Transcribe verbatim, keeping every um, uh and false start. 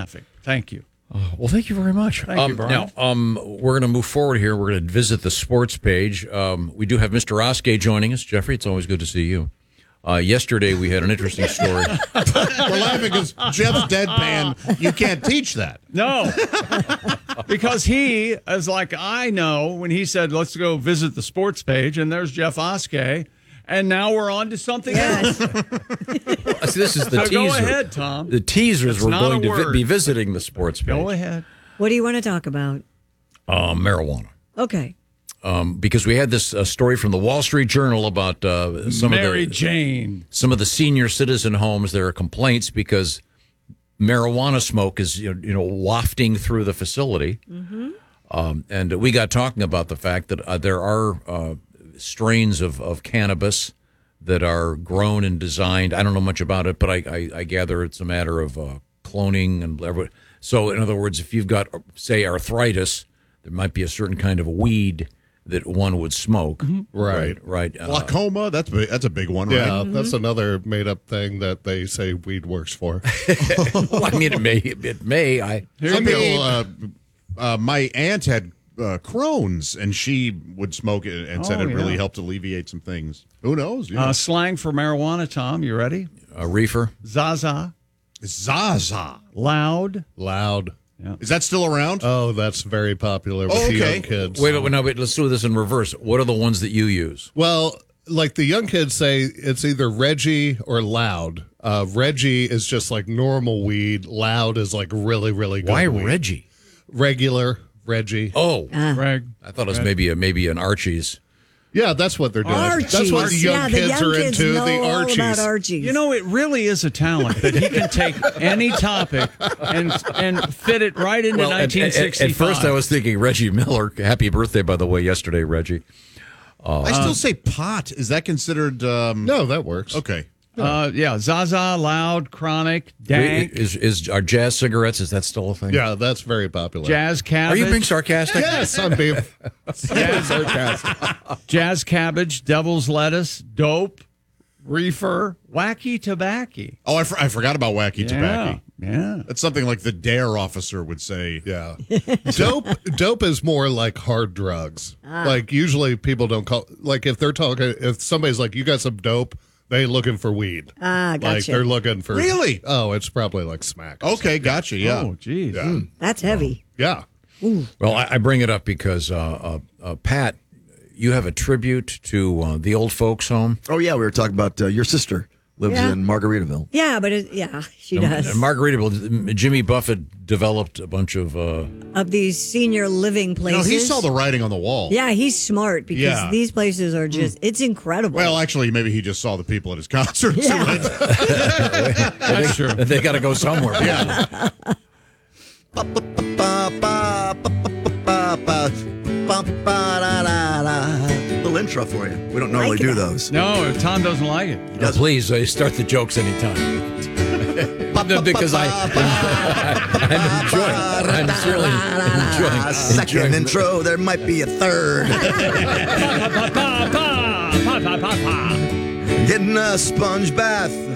laughing. Thank you. Oh, well, thank you very much. Thank um, you, Brian. Now, um, we're going to move forward here. We're going to visit the sports page. Um, we do have Mister Oskey joining us. Jeffrey, it's always good to see you. Uh, yesterday, we had an interesting story. We're laughing because Jeff's deadpan. You can't teach that. No, because he is like, I know when he said, let's go visit the sports page, and there's Jeff Oskey, and now we're on to something Yes. else. See, this is the Now, teaser. go ahead, Tom. The teasers It's we're not going a to vi- word. be visiting the sports page. Go ahead. What do you want to talk about? Uh, marijuana. Okay. Um, because we had this uh, story from the Wall Street Journal about uh, some Mary of the Jane. some of the senior citizen homes. There are complaints because marijuana smoke is you know, you know wafting through the facility, Mm-hmm. um, and we got talking about the fact that uh, there are uh, strains of, of cannabis that are grown and designed. I don't know much about it, but I, I, I gather it's a matter of uh, cloning and whatever. So, in other words, if you've got, say, arthritis, there might be a certain kind of weed that one would smoke. Right. Right. Uh, Glaucoma, that's big, that's a big one, right? Yeah, that's another made-up thing that they say weed works for. well, I mean, it may. It may. I. Some people, uh, uh, my aunt had uh, Crohn's, and she would smoke it and said Oh, it really yeah. helped alleviate some things. Who knows? Yeah. Uh, slang for marijuana, Tom. You ready? A reefer. Zaza. Zaza. Loud. Loud. Is that still around? Oh, that's very popular with Oh, the okay. young kids. Wait, wait, no, wait. Let's do this in reverse. What are the ones that you use? Well, like the young kids say, it's either Reggie or Loud. Uh, Reggie is just like normal weed. Loud is like really, really good. Why weed. Reggie? Regular Reggie. Oh, Greg. I thought it was maybe a maybe an Archie's. Yeah, that's what they're doing. Archie's. That's what the young yeah, kids the young are kids into. know The all Archies. about Archie's. You know, it really is a talent that he can take any topic and and fit it right into Well, at, nineteen at- sixty-five. at first I was thinking Reggie Miller. Happy birthday, by the way, yesterday, Reggie. I still say pot. Is that considered? Um, No, that works. Okay. Uh, yeah, Zaza, Loud, Chronic, Dank, Is is are jazz cigarettes? Is that still a thing? Yeah, that's very popular. Jazz Are Cabbage. you being sarcastic? Yes, I'm being Jazz, Jazz Cabbage, Devil's Lettuce, Dope, Reefer, Wacky Tobacco. Oh, I, for, I forgot about wacky Yeah, tobacco. yeah. That's something like the dare officer would say. Yeah. Dope dope is more like hard drugs. Like usually people don't call like if they're talking if somebody's like, you got some dope, they looking for weed. Ah, Like gotcha. they're looking for Really? Oh, it's probably like smack. Okay, gotcha. Yeah. Oh, geez. Yeah. That's heavy. Yeah. Well, I, I bring it up because uh, uh, uh, Pat, you have a tribute to uh, the old folks' home. Oh, yeah, we were talking about uh, your sister lives Yeah. in Margaritaville. Yeah, but it, yeah, she In does. Margaritaville, Jimmy Buffett developed a bunch of. Uh, Of these senior living You places. know, he saw the writing on the wall. Yeah, he's smart because Yeah. these places are just, it's incredible. Well, actually, maybe he just saw the people at his concerts. Yeah. That's true. they got to go somewhere. Yeah. Little intro for you. We don't normally Like do that. those. No, Tom doesn't like it. No, please uh, start the jokes anytime. Because I, I'm enjoying. I'm certainly enjoying. A second enjoying- intro, there might be a third. Pa, pa, pa, pa, pa, pa, pa. Getting a sponge bath